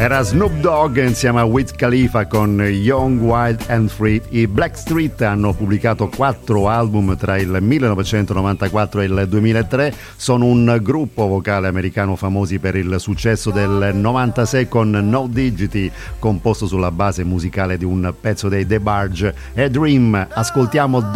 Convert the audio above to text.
Era Snoop Dogg insieme a Wiz Khalifa con Young, Wild and Free. I Blackstreet hanno pubblicato 4 album tra il 1994 e il 2003. Sono un gruppo vocale americano famosi per il successo del 96 con No Digity, composto sulla base musicale di un pezzo dei The Barge, A Dream. Ascoltiamo